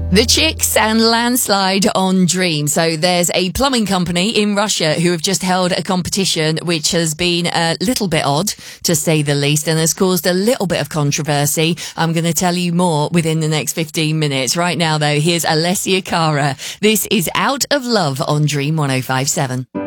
The Chicks and Landslide on Dream. So there's a plumbing company in Russia who have just held a competition which has been a little bit odd, to say the least, and has caused a little bit of controversy. I'm going to tell you more within the next 15 minutes. Right now, though, here's Alessia Cara. This is Out of Love on Dream 105.7.